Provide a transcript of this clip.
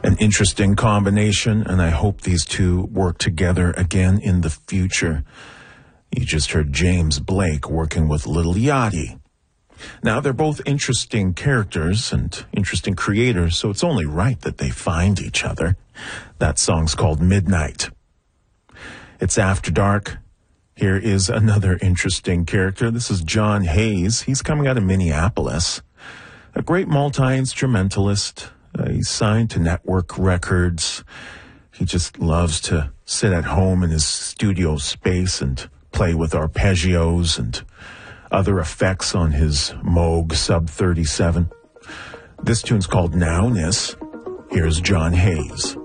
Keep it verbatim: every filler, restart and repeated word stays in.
An interesting combination, and I hope these two work together again in the future. You just heard James Blake working with Lil Yachty. Now, they're both interesting characters and interesting creators, so it's only right that they find each other. That song's called Midnight. It's After Dark. Here is another interesting character. This is John Hayes. He's coming out of Minneapolis. A great multi-instrumentalist. Uh, he's signed to Network Records. He just loves to sit at home in his studio space and play with arpeggios and other effects on his Moog Sub thirty-seven. This tune's called Nowness. Here's John Hayes.